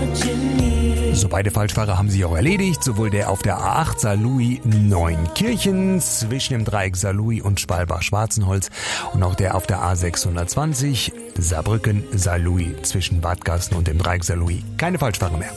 So, beide Falschfahrer haben sich auch erledigt. Sowohl der auf der A8 Saarlouis Neunkirchen zwischen dem Dreieck Saarlouis und Spalbach-Schwarzenholz und auch der auf der A620 Saarbrücken Saarlouis zwischen Bad Gassen und dem Dreieck Saarlouis. Keine Falschfahrer mehr.